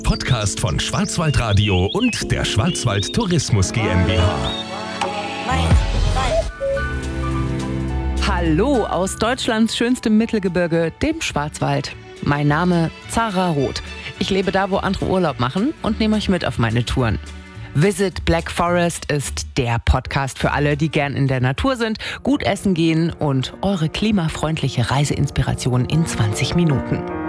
Podcast von Schwarzwaldradio und der Schwarzwald Tourismus GmbH. Hallo aus Deutschlands schönstem Mittelgebirge, dem Schwarzwald. Mein Name Zara Roth. Ich lebe da, wo andere Urlaub machen und nehme euch mit auf meine Touren. Visit Black Forest ist der Podcast für alle, die gern in der Natur sind, gut essen gehen und eure klimafreundliche Reiseinspiration in 20 Minuten.